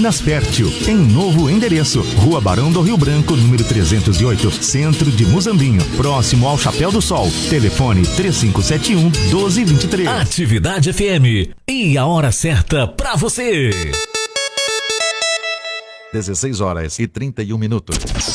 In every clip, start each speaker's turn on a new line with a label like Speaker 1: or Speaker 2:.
Speaker 1: Minas Fértil, em novo endereço. Rua Barão do Rio Branco, número 308, centro de Muzambinho, próximo ao Chapéu do Sol. Telefone 3571-1223.
Speaker 2: Atividade FM. E a hora certa pra você.
Speaker 3: 16h31.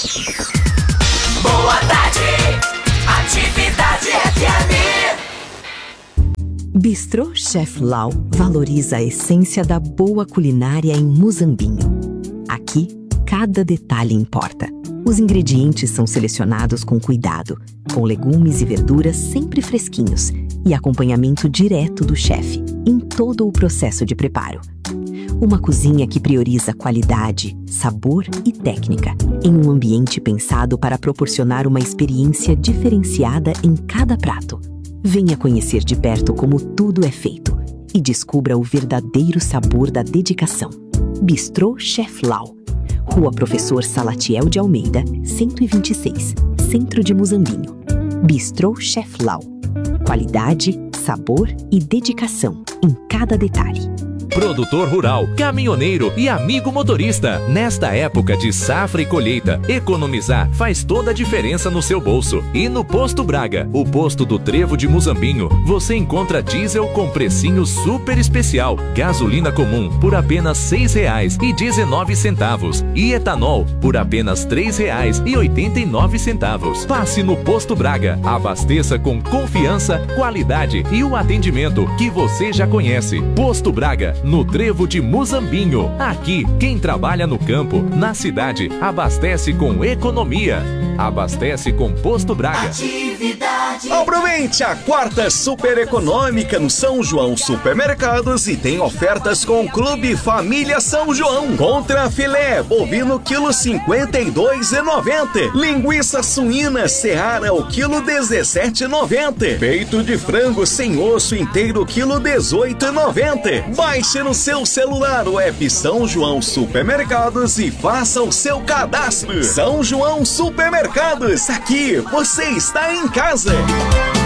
Speaker 4: Boa tarde, Atividade FM.
Speaker 5: Bistrô Chef Lau valoriza a essência da boa culinária em Muzambinho. Aqui, cada detalhe importa. Os ingredientes são selecionados com cuidado, com legumes e verduras sempre fresquinhos e acompanhamento direto do chefe em todo o processo de preparo. Uma cozinha que prioriza qualidade, sabor e técnica, em um ambiente pensado para proporcionar uma experiência diferenciada em cada prato. Venha conhecer de perto como tudo é feito e descubra o verdadeiro sabor da dedicação. Bistrô Chef Lau, Rua Professor Salatiel de Almeida, 126, Centro de Muzambinho. Bistrô Chef Lau. Qualidade, sabor e dedicação em cada detalhe.
Speaker 2: Produtor rural, caminhoneiro e amigo motorista. Nesta época de safra e colheita, economizar faz toda a diferença no seu bolso. E no Posto Braga, o posto do Trevo de Muzambinho, você encontra diesel com precinho super especial. Gasolina comum por apenas R$ 6,19 e etanol por apenas R$ 3,89. Passe no Posto Braga, abasteça com confiança, qualidade e o atendimento que você já conhece. Posto Braga, no Trevo de Muzambinho. Aqui, quem trabalha no campo, na cidade, abastece com economia. Abastece com Posto Braga.
Speaker 4: Atividade.
Speaker 6: Aproveite a quarta super econômica no São João Supermercados e tem ofertas com o Clube Família São João. Contra filé bovino quilo R$ 52,90. Linguiça suína Seara o quilo R$ 17,90. Peito de frango sem osso inteiro quilo R$ 18,90. Baixe no seu celular o app São João Supermercados e faça o seu cadastro. São João Supermercados, aqui você está em casa.